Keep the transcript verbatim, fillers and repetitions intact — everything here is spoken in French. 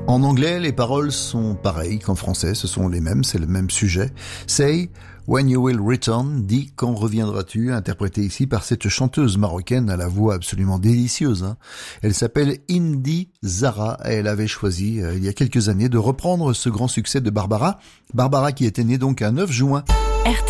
En anglais, les paroles sont pareilles qu'en français, ce sont les mêmes, c'est le même sujet. Say, when you will return, dis quand reviendras-tu, interprété ici par cette chanteuse marocaine à la voix absolument délicieuse. Hein. Elle s'appelle Indy Zara et elle avait choisi, euh, il y a quelques années, de reprendre ce grand succès de Barbara. Barbara qui était née donc un neuf juin.